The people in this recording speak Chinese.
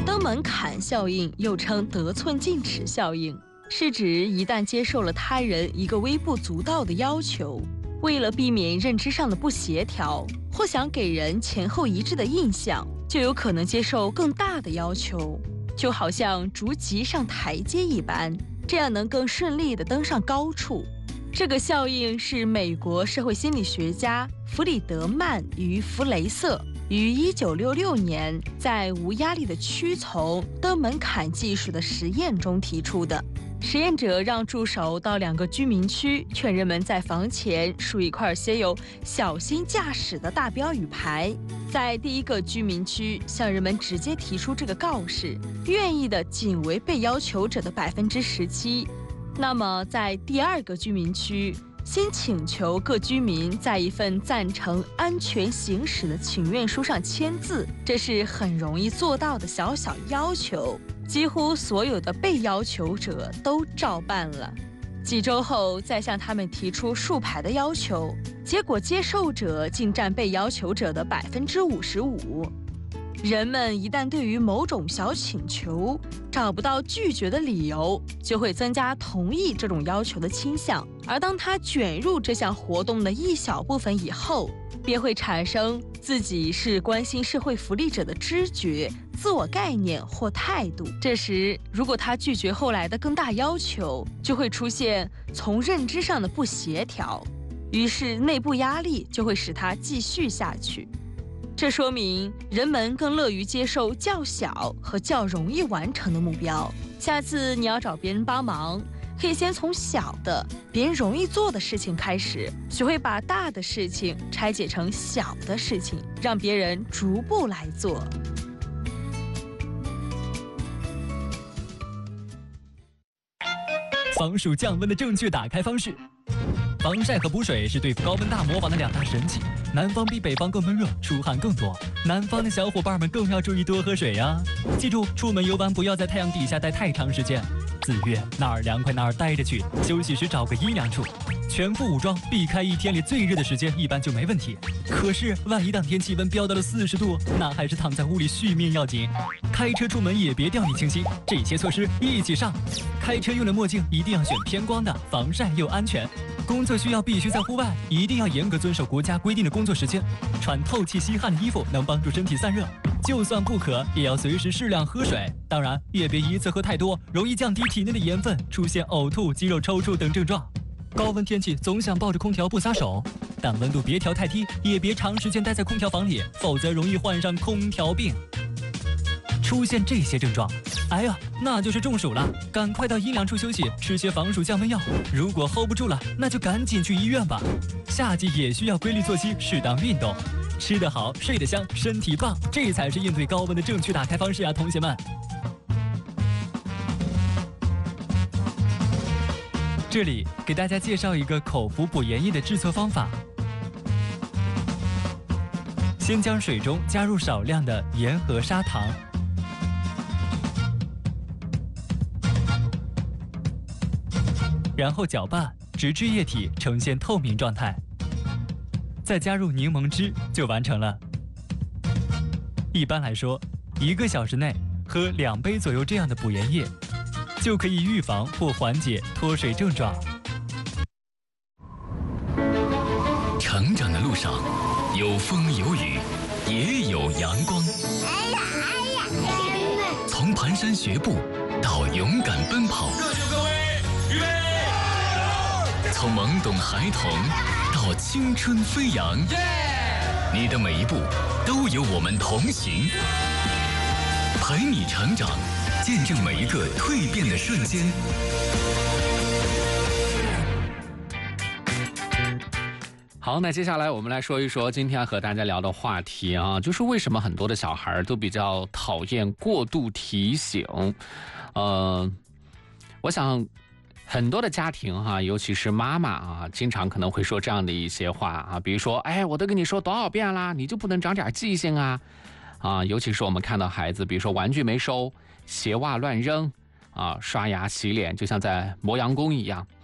登门槛效应又称得寸进尺效应，是指一旦接受了他人一个微不足道的要求，为了避免认知上的不协调，或想给人前后一致的印象，就有可能接受更大的要求，就好像逐级上台阶一般，这样能更顺利地登上高处。这个效应是美国社会心理学家弗里德曼与弗雷瑟于1966年在无压力的屈从登门槛技术的实验中提出的。实验者让助手到2个居民区，劝人们在房前竖一块写有“小心驾驶”的大标语牌。在第1个居民区，向人们直接提出这个告示，愿意的仅为被要求者的17%。那么，在第2个居民区，先请求各居民在一份赞成安全行驶的请愿书上签字，这是很容易做到的小小要求。几乎所有的被要求者都照办了。几周后，再向他们提出竖牌的要求，结果接受者竟占被要求者的55%。人们一旦对于某种小请求找不到拒绝的理由，就会增加同意这种要求的倾向，而当他卷入这项活动的一小部分以后，便会产生自己是关心社会福利者的知觉、自我概念或态度。这时，如果他拒绝后来的更大要求，就会出现从认知上的不协调，于是内部压力就会使他继续下去。这说明人们更乐于接受较小和较容易完成的目标。下次你要找别人帮忙，可以先从小的、别人容易做的事情开始，学会把大的事情拆解成小的事情，让别人逐步来做。 防暑降温的正确打开方式。防晒和补水是对付高温大魔王的2大神器。南方比北方更闷热，出汗更多。南方的小伙伴们更要注意多喝水呀！记住，出门游玩不要在太阳底下待太长时间。自愿哪儿凉快哪儿待着去，休息时找个阴凉处。全副武装，避开1天里最热的时间，一般就没问题。可是万一当天气温飙到了40度，那还是躺在屋里续命要紧。开车出门也别掉以轻心，这些措施一起上。开车用的墨镜一定要选偏光的，防晒又安全。工作需要必须在户外，一定要严格遵守国家规定的工作时间。穿透气吸汗的衣服能帮助身体散热，就算不渴也要随时适量喝水。当然也别一次喝太多，容易降低体内的盐分，出现呕吐、肌肉抽搐等症状。高温天气总想抱着空调不撒手，但温度别调太低，也别长时间待在空调房里，否则容易患上空调病。出现这些症状，哎呀，那就是中暑了，赶快到阴凉处休息，吃些防暑降温药。如果 hold 不住了，那就赶紧去医院吧。夏季也需要规律作息，适当运动，吃得好，睡得香，身体棒，这才是应对高温的正确打开方式啊，同学们。这里给大家介绍一个口服补盐液的制作方法。先将水中加入少量的盐和砂糖，然后搅拌，直至液体呈现透明状态，再加入柠檬汁就完成了。一般来说，1个小时内喝2杯左右这样的补盐液，就可以预防或缓解脱水症状。 成长的路上，有风有雨，也有阳光。从蹒跚学步到勇敢奔跑， 热情各位，预备！ 从懵懂孩童到青春飞扬，你的每一步都有我们同行，陪你成长，见证每一个蜕变的瞬间。 好，那接下来我们来说一说今天和大家聊的话题啊，就是为什么很多的小孩都比较讨厌过度提醒。我想很多的家庭哈，尤其是妈妈啊，经常可能会说这样的一些话啊，比如说，哎，我都跟你说多少遍啦，你就不能长点记性啊？尤其是我们看到孩子，比如说玩具没收，鞋袜乱扔啊，刷牙洗脸就像在磨洋工一样。